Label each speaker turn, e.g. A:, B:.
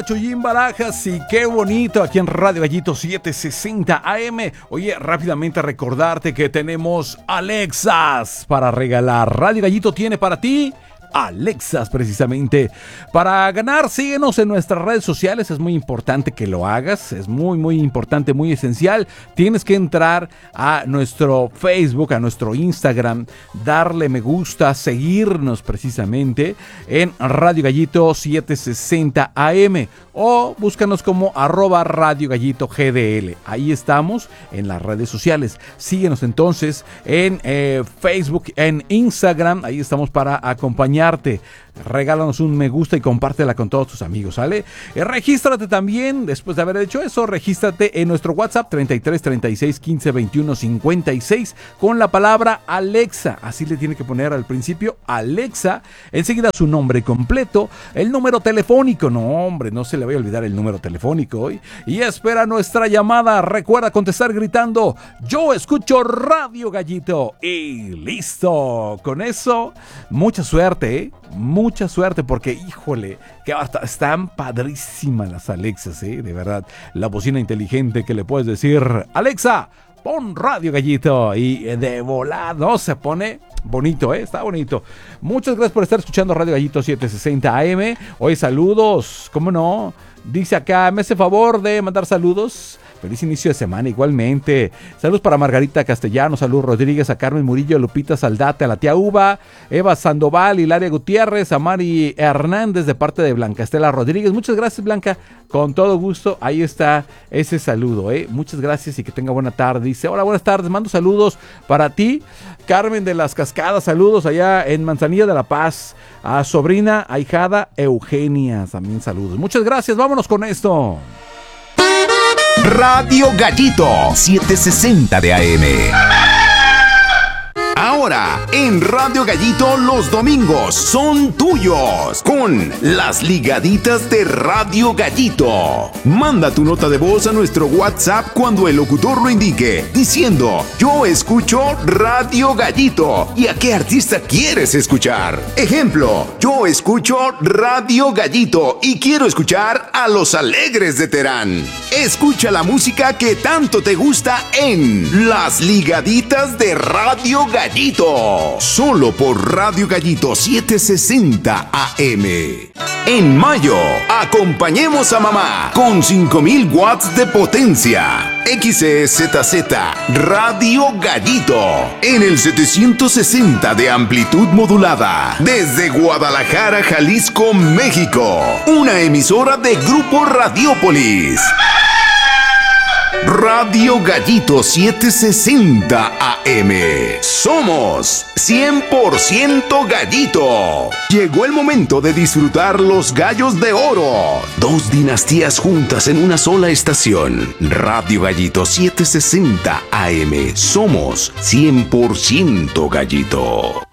A: Chuyín Barajas y qué bonito aquí en Radio Gallito 760 AM. Oye, rápidamente recordarte que tenemos Alexas para regalar. Radio Gallito tiene para ti Alexas precisamente para ganar. Síguenos en nuestras redes sociales, es muy importante que lo hagas, es muy importante, muy esencial. Tienes que entrar a nuestro Facebook, a nuestro Instagram, darle me gusta, seguirnos precisamente en Radio Gallito 760 AM o búscanos como @Radio Gallito GDL. Ahí estamos en las redes sociales. Síguenos entonces en Facebook, en Instagram, ahí estamos para acompañarte. Regálanos un me gusta y compártela con todos tus amigos, ¿sale? Regístrate también, después de haber hecho eso, regístrate en nuestro WhatsApp 33 36 15 21 56 con la palabra Alexa. Así le tiene que poner al principio Alexa, enseguida su nombre completo, el número telefónico, no hombre, no se le vaya a olvidar el número telefónico hoy, y espera nuestra llamada. Recuerda contestar gritando: yo escucho Radio Gallito, y listo. Con eso, mucha suerte, mucha suerte, porque híjole, que están padrísimas las Alexas, de verdad. La bocina inteligente que le puedes decir: Alexa, pon Radio Gallito, y de volado se pone bonito, está bonito. Muchas gracias por estar escuchando Radio Gallito 760 AM. Hoy saludos, ¿cómo no? Dice acá, me hace favor de mandar saludos. Feliz inicio de semana igualmente. Saludos para Margarita Castellano, saludos Rodríguez, a Carmen Murillo, a Lupita Saldate, a la tía Uva, Eva Sandoval, Hilaria Gutiérrez, a Mari Hernández de parte de Blanca Estela Rodríguez. Muchas gracias, Blanca, con todo gusto. Ahí está ese saludo, Muchas gracias y que tenga buena tarde. Dice, hola, buenas tardes, mando saludos para ti, Carmen de las Cascadas, saludos allá en Manzanilla de la Paz. A sobrina, ahijada Eugenia, también saludos. Muchas gracias, vámonos con esto.
B: Radio Gallito 760 de AM. Ahora, en Radio Gallito los domingos son tuyos con las ligaditas de Radio Gallito. Manda tu nota de voz a nuestro WhatsApp cuando el locutor lo indique, diciendo: yo escucho Radio Gallito y a qué artista quieres escuchar. Ejemplo, yo escucho Radio Gallito y quiero escuchar a Los Alegres de Terán. Escucha la música que tanto te gusta en las ligaditas de Radio Gallito. Solo por Radio Gallito 760 AM. En mayo, acompañemos a mamá con 5000 watts de potencia. XEZZ Radio Gallito en el 760 de amplitud modulada. Desde Guadalajara, Jalisco, México. Una emisora de Grupo Radiópolis. Radio Gallito 760 AM. Somos 100% Gallito. Llegó el momento de disfrutar los gallos de oro. 2 dinastías juntas en una sola estación. Radio Gallito 760 AM. Somos 100% Gallito.